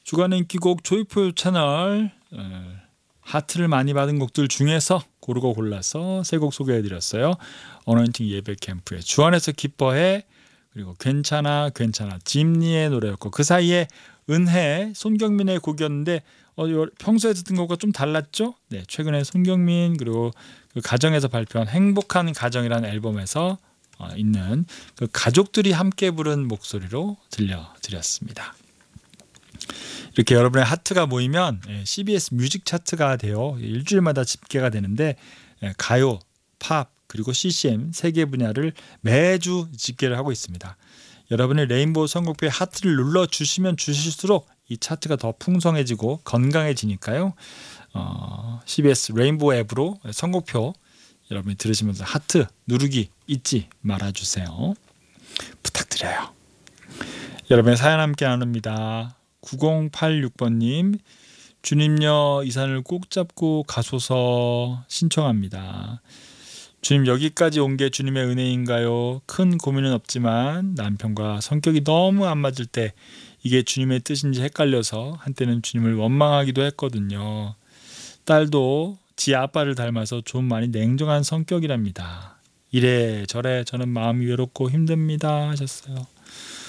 주간의 인기곡 조이풀 채널 하트를 많이 받은 곡들 중에서 고르고 골라서 세 곡 소개해드렸어요. 어너인팅 예배 캠프의 주 안에서 기뻐해, 그리고 괜찮아 괜찮아 짐니의 노래였고, 그 사이에 은혜 손경민의 곡이었는데 평소에 듣던 것과 좀 달랐죠? 네, 최근에 손경민 그리고 그 가정에서 발표한 행복한 가정이라는 앨범에서 있는 그 가족들이 함께 부른 목소리로 들려드렸습니다. 이렇게 여러분의 하트가 모이면 CBS 뮤직 차트가 되어 일주일마다 집계가 되는데, 가요, 팝, 그리고 CCM 세 개 분야를 매주 집계를 하고 있습니다. 여러분이 레인보우 선곡표에 하트를 눌러주시면 주실수록 이 차트가 더 풍성해지고 건강해지니까요. CBS 레인보우 앱으로 선곡표 여러분이 들으시면서 하트 누르기 잊지 말아주세요. 부탁드려요. 여러분의 사연 함께 나눕니다. 9086번님, 주님여 이 산을 꼭 잡고 가소서 신청합니다. 주님, 여기까지 온 게 주님의 은혜인가요? 큰 고민은 없지만 남편과 성격이 너무 안 맞을 때 이게 주님의 뜻인지 헷갈려서 한때는 주님을 원망하기도 했거든요. 딸도 지 아빠를 닮아서 좀 많이 냉정한 성격이랍니다. 이래저래 저는 마음이 외롭고 힘듭니다 하셨어요.